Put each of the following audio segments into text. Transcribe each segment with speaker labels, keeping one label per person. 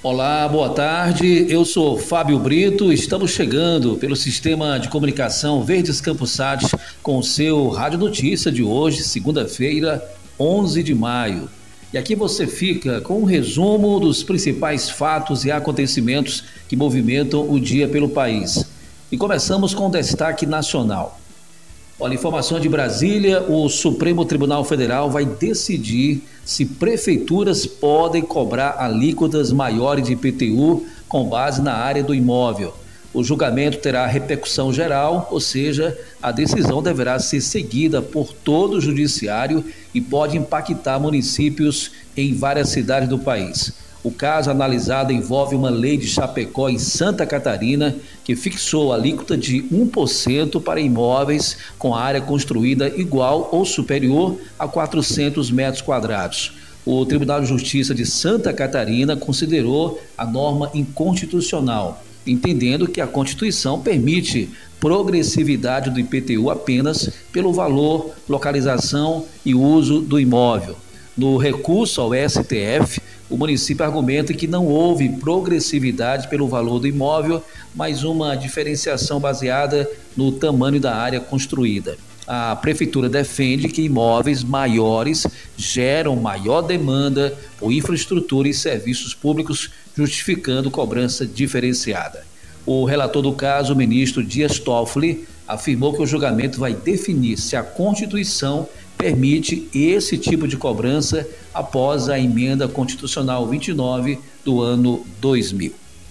Speaker 1: Olá, boa tarde. Eu sou Fábio Brito. Estamos chegando pelo sistema de comunicação Verdes Campos-Sat com o seu Rádio Notícia de hoje, segunda-feira, 11 de maio. E aqui você fica com um resumo dos principais fatos e acontecimentos que movimentam o dia pelo país. E começamos com o destaque nacional. Olha, informação de Brasília: o Supremo Tribunal Federal vai decidir se prefeituras podem cobrar alíquotas maiores de IPTU com base na área do imóvel. O julgamento terá repercussão geral, ou seja, a decisão deverá ser seguida por todo o judiciário e pode impactar municípios em várias cidades do país. O caso analisado envolve uma lei de Chapecó em Santa Catarina que fixou a alíquota de 1% para imóveis com área construída igual ou superior a 400 metros quadrados. O Tribunal de Justiça de Santa Catarina considerou a norma inconstitucional, entendendo que a Constituição permite progressividade do IPTU apenas pelo valor, localização e uso do imóvel. No recurso ao STF, o município argumenta que não houve progressividade pelo valor do imóvel, mas uma diferenciação baseada no tamanho da área construída. A prefeitura defende que imóveis maiores geram maior demanda por infraestrutura e serviços públicos, justificando cobrança diferenciada. O relator do caso, o ministro Dias Toffoli, afirmou que o julgamento vai definir se a Constituição permite esse tipo de cobrança após a emenda constitucional 29 do ano 2000.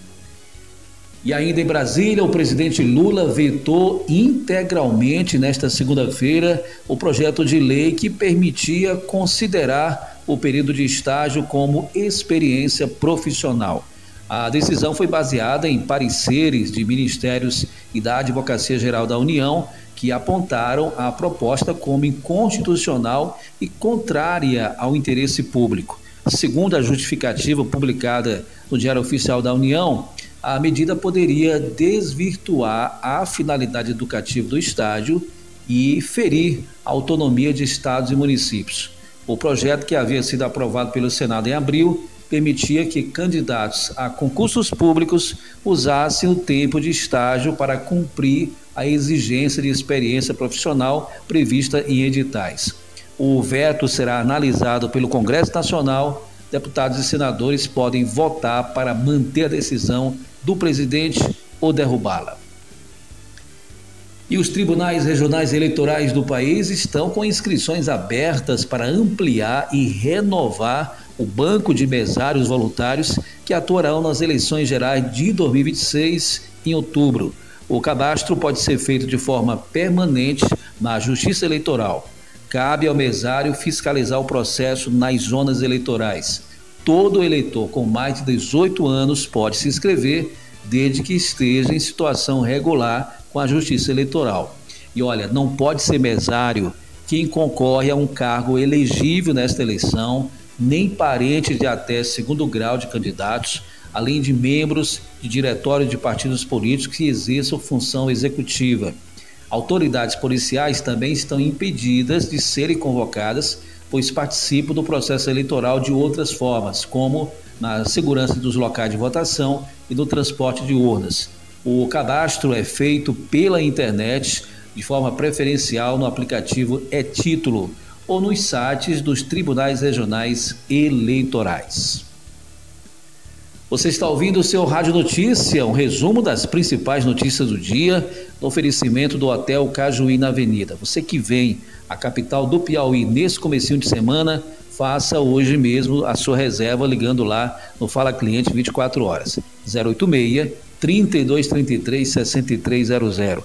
Speaker 1: E ainda em Brasília, o presidente Lula vetou integralmente nesta segunda-feira o projeto de lei que permitia considerar o período de estágio como experiência profissional. A decisão foi baseada em pareceres de ministérios e da Advocacia Geral da União, que apontaram a proposta como inconstitucional e contrária ao interesse público. Segundo a justificativa publicada no Diário Oficial da União, a medida poderia desvirtuar a finalidade educativa do estágio e ferir a autonomia de estados e municípios. O projeto, que havia sido aprovado pelo Senado em abril, permitia que candidatos a concursos públicos usassem o tempo de estágio para cumprir a exigência de experiência profissional prevista em editais. O veto será analisado pelo Congresso Nacional. Deputados e senadores podem votar para manter a decisão do presidente ou derrubá-la. E os tribunais regionais eleitorais do país estão com inscrições abertas para ampliar e renovar o banco de mesários voluntários que atuarão nas eleições gerais de 2026 em outubro. O cadastro pode ser feito de forma permanente na Justiça Eleitoral. Cabe ao mesário fiscalizar o processo nas zonas eleitorais. Todo eleitor com mais de 18 anos pode se inscrever, desde que esteja em situação regular com a Justiça Eleitoral. E olha, não pode ser mesário quem concorre a um cargo elegível nesta eleição, nem parente de até segundo grau de candidatos, além de membros de diretório de partidos políticos que exerçam função executiva. Autoridades policiais também estão impedidas de serem convocadas, pois participam do processo eleitoral de outras formas, como na segurança dos locais de votação e no transporte de urnas. O cadastro é feito pela internet, de forma preferencial no aplicativo e-Título ou nos sites dos tribunais regionais eleitorais. Você está ouvindo o seu Rádio Notícia, um resumo das principais notícias do dia, no oferecimento do Hotel Cajuí na Avenida. Você que vem à capital do Piauí nesse comecinho de semana, faça hoje mesmo a sua reserva ligando lá no Fala Cliente 24 horas. 086-3233-6300,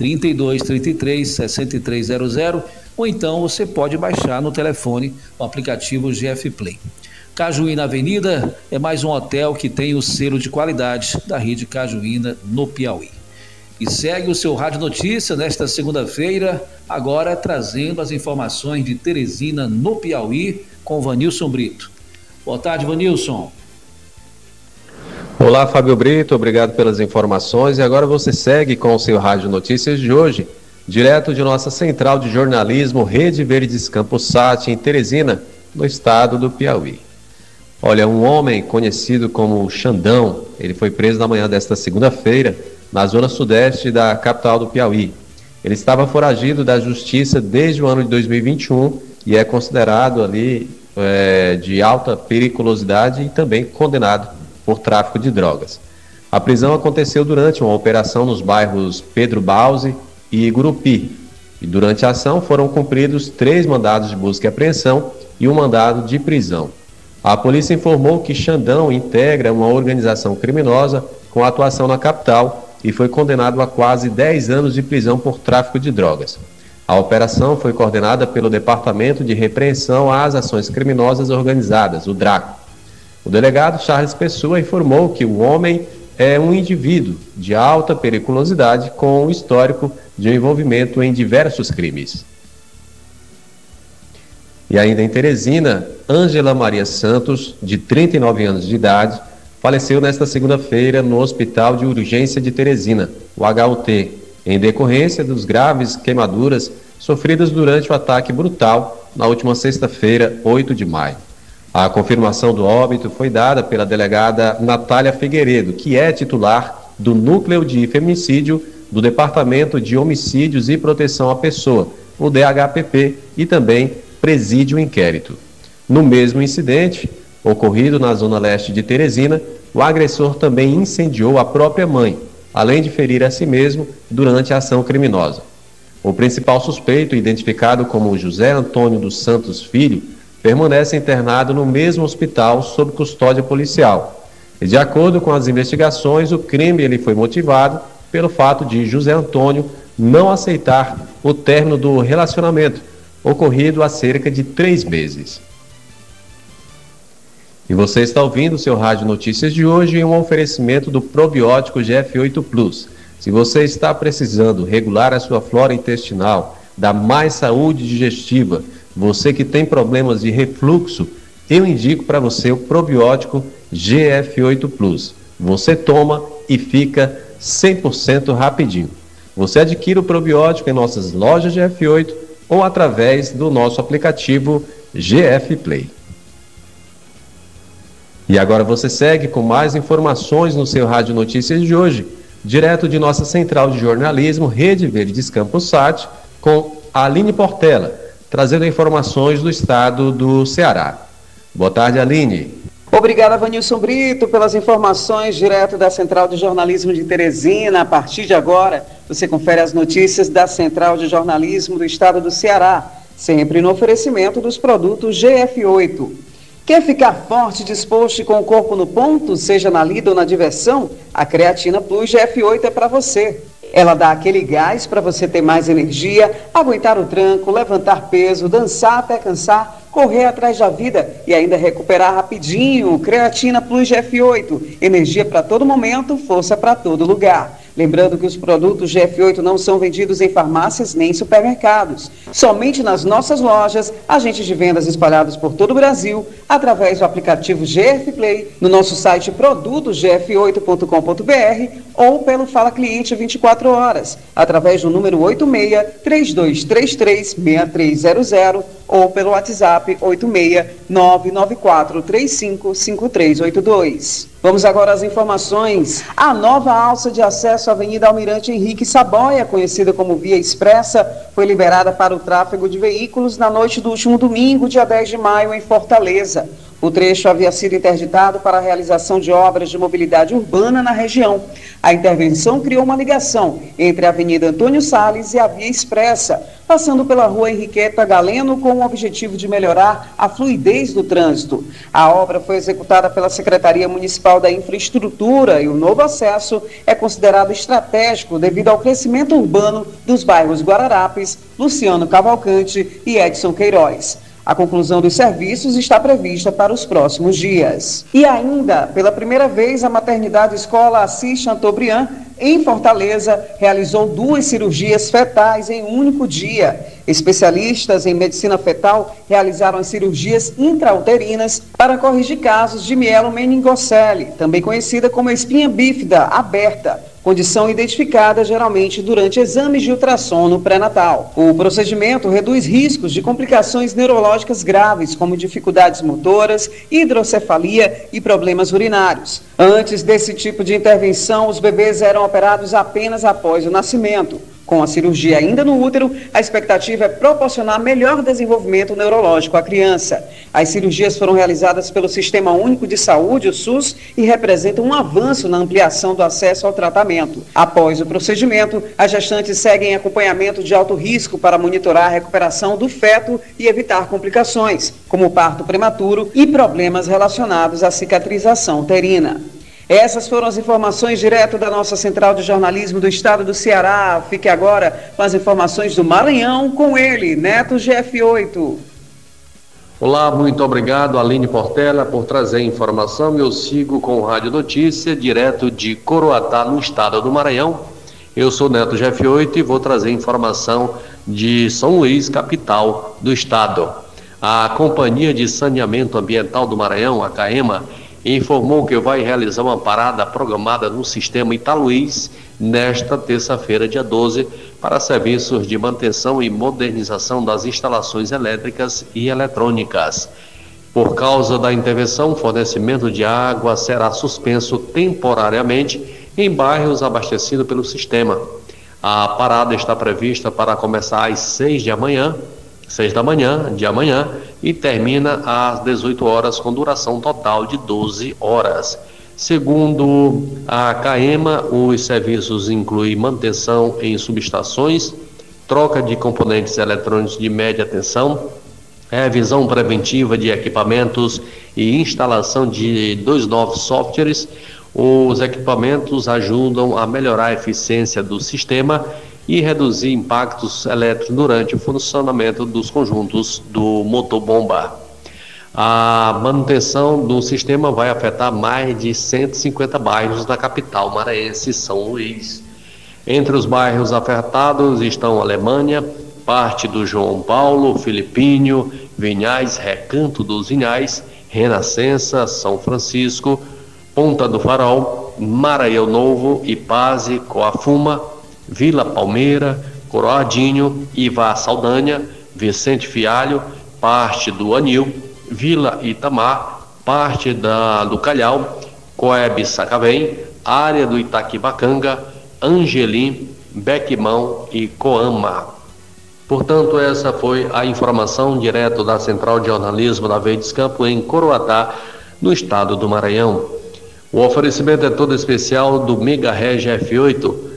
Speaker 1: 3233-6300, ou então você pode baixar no telefone o aplicativo GF Play. Cajuí na Avenida é mais um hotel que tem o selo de qualidade da rede Cajuína no Piauí. E segue o seu Rádio Notícia nesta segunda-feira, agora trazendo as informações de Teresina no Piauí com Vanilson Brito. Boa tarde, Vanilson.
Speaker 2: Olá, Fábio Brito, obrigado pelas informações. E agora você segue com o seu Rádio Notícias de hoje, direto de nossa central de jornalismo Rede Verdes Campos-Sat em Teresina, no estado do Piauí. Olha, um homem conhecido como Xandão, ele foi preso na manhã desta segunda-feira, na zona sudeste da capital do Piauí. Ele estava foragido da justiça desde o ano de 2021 e é considerado ali de alta periculosidade e também condenado por tráfico de drogas. A prisão aconteceu durante uma operação nos bairros Pedro Bausi e Gurupi. E durante a ação foram cumpridos 3 mandados de busca e apreensão e um mandado de prisão. A polícia informou que Xandão integra uma organização criminosa com atuação na capital e foi condenado a quase 10 anos de prisão por tráfico de drogas. A operação foi coordenada pelo Departamento de Repreensão às Ações Criminosas Organizadas, o DRACO. O delegado Charles Pessoa informou que o homem é um indivíduo de alta periculosidade com um histórico de envolvimento em diversos crimes. E ainda em Teresina, Ângela Maria Santos, de 39 anos de idade, faleceu nesta segunda-feira no Hospital de Urgência de Teresina, o HUT, em decorrência dos graves queimaduras sofridas durante o ataque brutal na última sexta-feira, 8 de maio. A confirmação do óbito foi dada pela delegada Natália Figueiredo, que é titular do Núcleo de Feminicídio do Departamento de Homicídios e Proteção à Pessoa, o DHPP, e também preside o inquérito. No mesmo incidente, ocorrido na zona leste de Teresina, o agressor também incendiou a própria mãe, além de ferir a si mesmo durante a ação criminosa. O principal suspeito, identificado como José Antônio dos Santos Filho, permanece internado no mesmo hospital sob custódia policial. E de acordo com as investigações, o crime ele foi motivado pelo fato de José Antônio não aceitar o término do relacionamento, ocorrido há cerca de 3 meses. E você está ouvindo o seu Rádio Notícias de hoje em um oferecimento do probiótico GF8 Plus. Se você está precisando regular a sua flora intestinal, dar mais saúde digestiva, você que tem problemas de refluxo, eu indico para você o probiótico GF8 Plus. Você toma e fica 100% rapidinho. Você adquire o probiótico em nossas lojas GF8 ou através do nosso aplicativo GF Play. E agora você segue com mais informações no seu Rádio Notícias de hoje, direto de nossa central de jornalismo, Rede Verdes Campus Sat, com a Aline Portela, trazendo informações do estado do Ceará. Boa tarde, Aline.
Speaker 3: Obrigada, Vanilson Brito, pelas informações direto da Central de Jornalismo de Teresina. A partir de agora, você confere as notícias da Central de Jornalismo do estado do Ceará, sempre no oferecimento dos produtos GF8. Quer ficar forte, disposto e com o corpo no ponto, seja na lida ou na diversão? A Creatina Plus GF8 é para você. Ela dá aquele gás para você ter mais energia, aguentar o tranco, levantar peso, dançar até cansar, correr atrás da vida e ainda recuperar rapidinho. Creatina Plus GF8, energia para todo momento, força para todo lugar. Lembrando que os produtos GF8 não são vendidos em farmácias nem supermercados. Somente nas nossas lojas, agentes de vendas espalhados por todo o Brasil, através do aplicativo GF Play, no nosso site produtosgf8.com.br ou pelo Fala Cliente 24 horas, através do número 86-3233-6300 ou pelo WhatsApp 86-99435-5382. Vamos agora às informações. A nova alça de acesso à Avenida Almirante Henrique Saboia, conhecida como Via Expressa, foi liberada para o tráfego de veículos na noite do último domingo, dia 10 de maio, em Fortaleza. O trecho havia sido interditado para a realização de obras de mobilidade urbana na região. A intervenção criou uma ligação entre a Avenida Antônio Salles e a Via Expressa, passando pela Rua Henriqueta Galeno com o objetivo de melhorar a fluidez do trânsito. A obra foi executada pela Secretaria Municipal da Infraestrutura e o novo acesso é considerado estratégico devido ao crescimento urbano dos bairros Guararapes, Luciano Cavalcante e Edson Queiroz. A conclusão dos serviços está prevista para os próximos dias. E ainda, pela primeira vez, a maternidade escola Assis Chateaubriand, em Fortaleza, realizou 2 cirurgias fetais em um único dia. Especialistas em medicina fetal realizaram as cirurgias intrauterinas para corrigir casos de mielomeningocele, também conhecida como espinha bífida aberta, condição identificada geralmente durante exames de ultrassom no pré-natal. O procedimento reduz riscos de complicações neurológicas graves, como dificuldades motoras, hidrocefalia e problemas urinários. Antes desse tipo de intervenção, os bebês eram operados apenas após o nascimento. Com a cirurgia ainda no útero, a expectativa é proporcionar melhor desenvolvimento neurológico à criança. As cirurgias foram realizadas pelo Sistema Único de Saúde, o SUS, e representam um avanço na ampliação do acesso ao tratamento. Após o procedimento, as gestantes seguem acompanhamento de alto risco para monitorar a recuperação do feto e evitar complicações, como parto prematuro e problemas relacionados à cicatrização uterina. Essas foram as informações direto da nossa Central de Jornalismo do Estado do Ceará. Fique agora com as informações do Maranhão com ele, Neto GF8.
Speaker 2: Olá, muito obrigado, Aline Portela, por trazer a informação. Eu sigo com o Rádio Notícia, direto de Coroatá, no estado do Maranhão. Eu sou Neto GF8 e vou trazer informação de São Luís, capital do estado. A Companhia de Saneamento Ambiental do Maranhão, a CAEMA, informou que vai realizar uma parada programada no sistema Italuís nesta terça-feira, dia 12, para serviços de manutenção e modernização das instalações elétricas e eletrônicas. Por causa da intervenção, o fornecimento de água será suspenso temporariamente em bairros abastecidos pelo sistema. A parada está prevista para começar às 6 da manhã de amanhã e termina às 18 horas com duração total de 12 horas. Segundo a CAEMA, os serviços incluem manutenção em subestações, troca de componentes eletrônicos de média tensão, revisão preventiva de equipamentos e instalação de 2 novos softwares. Os equipamentos ajudam a melhorar a eficiência do sistema e reduzir impactos elétricos durante o funcionamento dos conjuntos do motor-bomba. A manutenção do sistema vai afetar mais de 150 bairros da capital maranhense, São Luís. Entre os bairros afetados estão Alemanha, parte do João Paulo, Filipinho, Vinhais, Recanto dos Vinhais, Renascença, São Francisco, Ponta do Farol, Maranhão Novo, Ipaze, Coafuma, Vila Palmeira, Coroadinho, Ivá Saldanha, Vicente Fialho, parte do Anil, Vila Itamar, parte do Calhau, Coeb Sacavém, área do Itaquibacanga, Angelim, Bequimão e Coama. Portanto, essa foi a informação direto da Central de Jornalismo da Verdes Campo em Coroatá, no estado do Maranhão. O oferecimento é todo especial do Mega Regi F8,